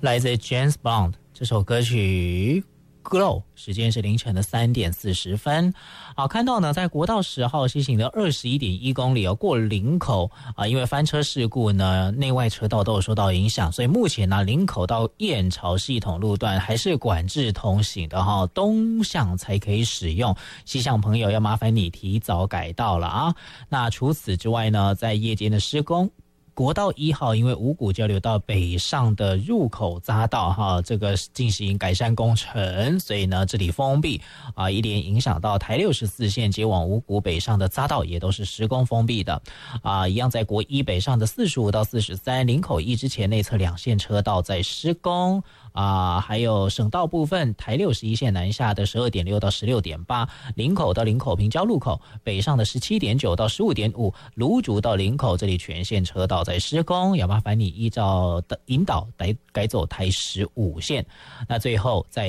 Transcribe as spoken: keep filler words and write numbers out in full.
来自 James Bond 这首歌曲 Glow， 时间是凌晨的三点四十分。好，看到呢，在国道十号西行的二十一点一公里哦，过林口啊，因为翻车事故呢，内外车道都有受到影响，所以目前呢，林口到燕巢系统路段还是管制通行的哈，东向才可以使用，西向朋友要麻烦你提早改道了啊。那除此之外呢，在夜间的施工。国道一号因为五股交流道北上的入口匝道哈，这个进行改善工程，所以呢这里封闭啊，一连影响到台六十四线接往五股北上的匝道也都是施工封闭的啊，一样在国一北上的四十五到四十三林口一之前内侧两线车道在施工啊，还有省道部分台六十一线南下的十二点六到十六点八，林口到林口平交路口北上的十七点九到十五点五，芦竹到林口这里全线车道在施工，要麻烦你依照的引导来改走台十五线。那最后在